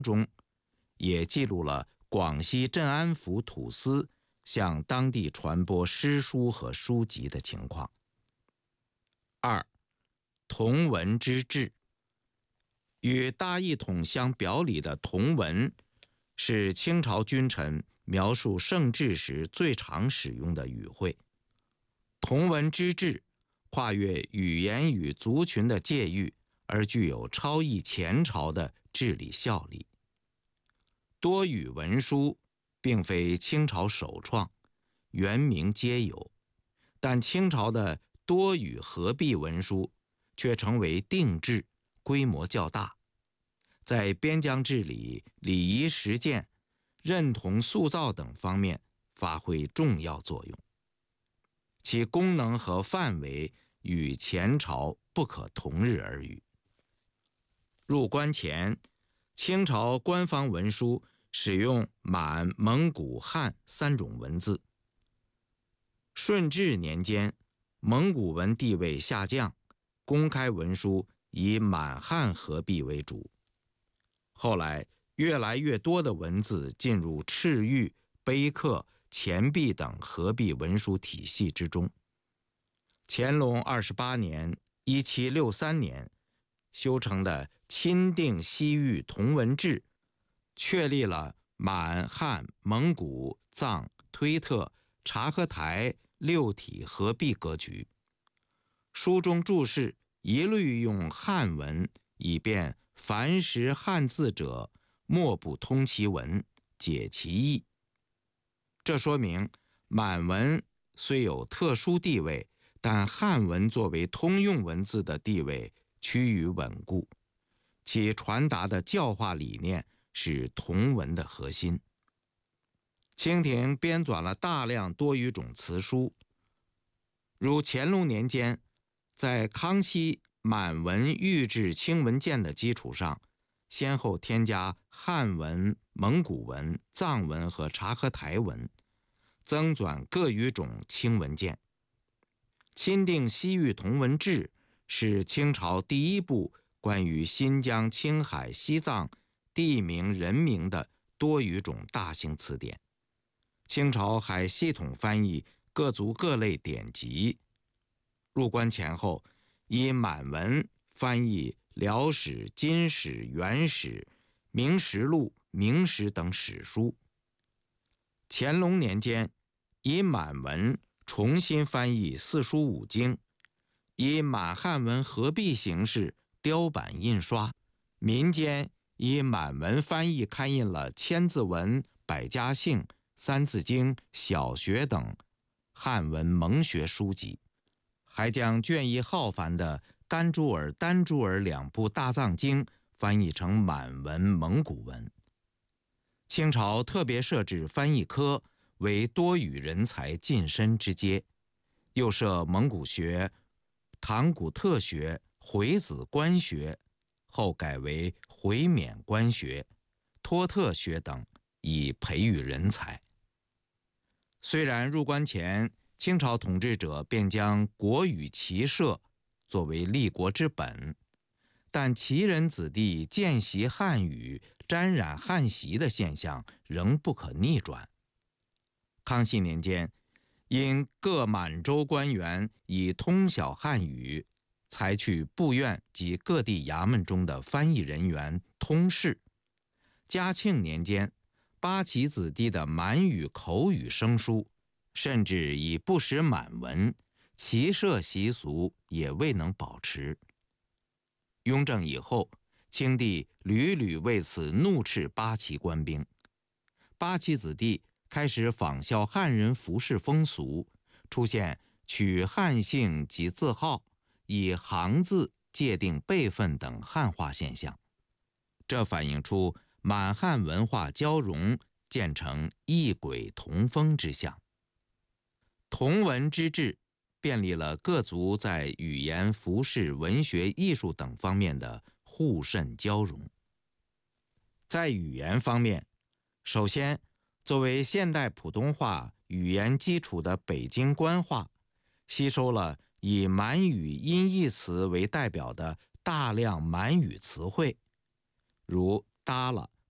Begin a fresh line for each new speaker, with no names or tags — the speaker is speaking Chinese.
中也记录了广西镇安府土司向当地传播诗书和书籍的情况。2. 同文之志。与大一统相表里的同文，是清朝君臣描述圣治时最常使用的语汇。同文之治跨越语言与族群的界域，而具有超越前朝的治理效力。多语文书并非清朝首创，元明皆有，但清朝的多语合璧文书却成为定制，规模较大，在边疆治理、礼仪实践、认同塑造等方面发挥重要作用，其功能和范围与前朝不可同日而语。入关前，清朝官方文书使用满、蒙古、汉3种文字。顺治年间，蒙古文地位下降，公开文书以满汉合璧为主。后来，越来越多的文字进入敕谕、碑刻、钱币等合璧文书体系之中。乾隆28年（1763年）修成的《钦定西域同文志》，确立了满、汉、蒙古、藏、推特、察合台6体合璧格局。书中注释一律用汉文，以便凡识汉字者莫不通其文，解其意。这说明满文虽有特殊地位，但汉文作为通用文字的地位趋于稳固，其传达的教化理念是同文的核心。清廷编纂了大量多语种词书，如乾隆年间，在康熙满文御制清文件的基础上，先后添加汉文、蒙古文、藏文和察合台文，增纂各语种清文件。钦定西域同文志是清朝第一部关于新疆、青海、西藏地名人名的多语种大型词典。清朝还系统翻译各族各类典籍。入关前后，以满文翻译辽史、金史、元史、明实录、明史等史书。乾隆年间，以满文重新翻译四书五经，以满汉文合璧形式雕版印刷。民间以满文翻译刊印了《千字文》《百家姓》《三字经》《小学》等汉文蒙学书籍，还将卷帙浩繁的甘珠尔、丹珠尔2部大藏经翻译成满文、蒙古文。清朝特别设置翻译科，为多语人才晋升之阶，又设蒙古学、唐古特学、回子官学，后改为回缅官学、托特学等，以培育人才。虽然入关前，清朝统治者便将国语齐社作为立国之本，但旗人子弟见习汉语、沾染汉习的现象仍不可逆转。康熙年间，因各满洲官员已通晓汉语，裁去部院及各地衙门中的翻译人员通事。嘉庆年间，八旗子弟的满语口语生疏，甚至已不识满文，骑射习俗也未能保持。雍正以后，清帝屡屡为此怒斥八旗官兵。八旗子弟开始仿效汉人服饰风俗，出现取汉姓及字号，以行字界定辈分等汉化现象。这反映出满汉文化交融，渐成异轨同风之象。同文之治便利了各族在语言、服饰、文学、艺术等方面的互渗交融。在语言方面，首先，作为现代普通话语言基础的北京官话，吸收了以满语音译词为代表的大量满语词汇，如耷拉、